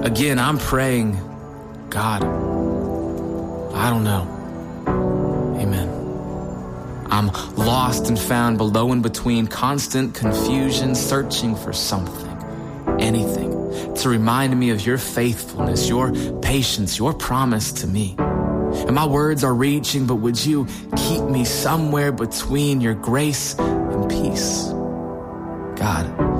Again, I'm praying, God, I don't know. Amen. I'm lost and found below and between, constant confusion, searching for something, anything, to remind me of your faithfulness, your patience, your promise to me. And my words are reaching, but would you keep me somewhere between your grace and peace? God,